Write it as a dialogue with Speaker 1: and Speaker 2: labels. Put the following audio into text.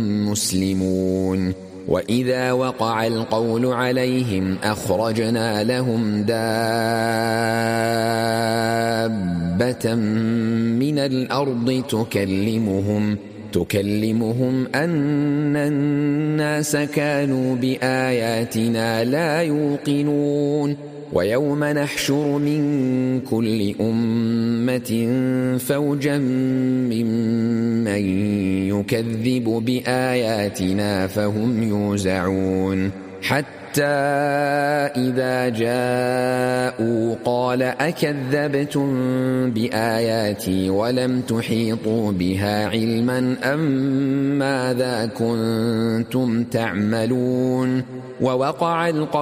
Speaker 1: مسلمون وإذا وقع القول عليهم أخرجنا لهم دابة من الأرض تكلمهم أن الناس كانوا بآياتنا لا يوقنون ويوم نحشر من كل أمة فوجا ممن يكذب بآياتنا فهم يوزعون حتى إذا جاءوا قال أكذبتم بآياتي ولم تحيطوا بها علما أم ماذا كنتم تعملون ووقع القول